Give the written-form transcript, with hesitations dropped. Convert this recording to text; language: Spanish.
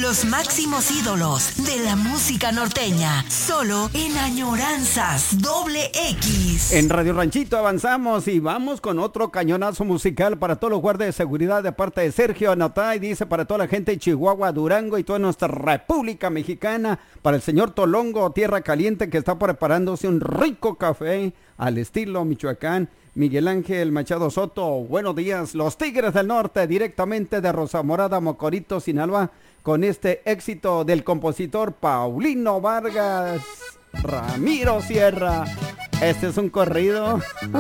Los máximos ídolos de la música norteña, solo en Añoranzas XX. En Radio Ranchito avanzamos y vamos con otro cañonazo musical para todos los guardias de seguridad de parte de Sergio Anatay. Dice para toda la gente de Chihuahua, Durango y toda nuestra República Mexicana. Para el señor Tolongo, Tierra Caliente, que está preparándose un rico café al estilo Michoacán. Miguel Ángel Machado Soto, buenos días. Los Tigres del Norte, directamente de Rosa Morada, Mocorito, Sinaloa, con este éxito del compositor Paulino Vargas, Ramiro Sierra. Este es un corrido